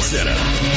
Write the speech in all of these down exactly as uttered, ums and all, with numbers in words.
Center.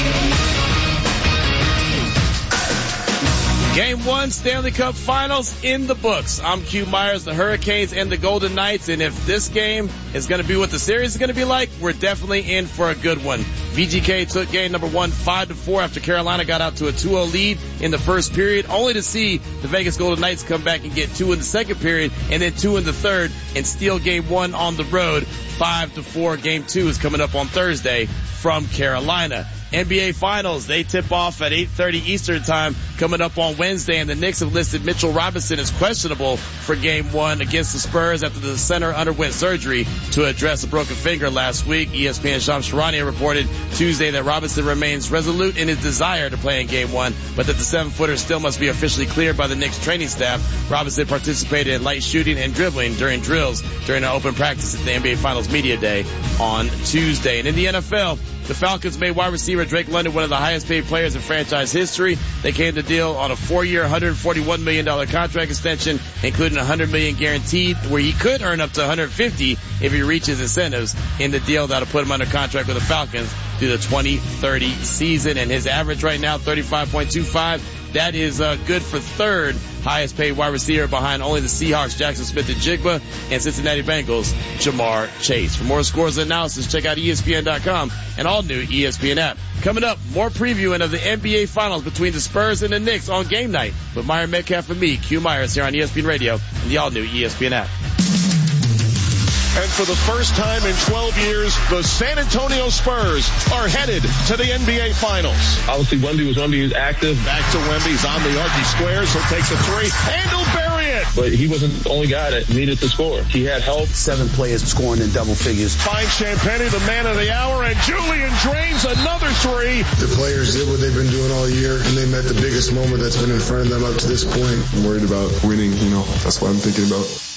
Game one, Stanley Cup Finals in the books. I'm Q Myers, the Hurricanes and the Golden Knights, and if this game is going to be what the series is going to be like, we're definitely in for a good one. V G K took game number one five to four after Carolina got out to a two oh lead in the first period, only to see the Vegas Golden Knights come back and get two in the second period and then two in the third and steal game one on the road five to four. Game two is coming up on Thursday from Carolina. N B A Finals, they tip off at eight thirty Eastern Time coming up on Wednesday, and the Knicks have listed Mitchell Robinson as questionable for game one against the Spurs after the center underwent surgery to address a broken finger last week. E S P N's Shams Charania reported Tuesday that Robinson remains resolute in his desire to play in game one, but that the seven-footer still must be officially cleared by the Knicks training staff. Robinson participated in light shooting and dribbling during drills during an open practice at the N B A Finals Media Day on Tuesday. And in the N F L, the Falcons made wide receiver Drake London one of the highest paid players in franchise history. They came to deal on a four-year, one hundred forty-one million dollars contract extension, including one hundred million dollars guaranteed, where he could earn up to one hundred fifty if he reaches incentives in the deal that'll put him under contract with the Falcons through the twenty thirty season. And his average right now, thirty-five point two five. That is uh, good for third highest paid wide receiver behind only the Seahawks, Jackson Smith-Njigba, and Cincinnati Bengals, Jamar Chase. For more scores and analysis, check out E S P N dot com and all new E S P N app. Coming up, more previewing of the N B A Finals between the Spurs and the Knicks on game night with Myron Metcalf and me, Q Myers, here on E S P N Radio and the all new E S P N app. And for the first time in twelve years, the San Antonio Spurs are headed to the N B A Finals. Obviously, Wemby was Wemby was active. Back to Wemby. He's on the arc. He squares. He'll take the three. And he'll bury it. But he wasn't the only guy that needed to score. He had help. Seven players scoring in double figures. Finds Champagnie, the man of the hour, and Julian drains another three. The players did what they've been doing all year, and they met the biggest moment that's been in front of them up to this point. I'm worried about winning, you know. That's what I'm thinking about.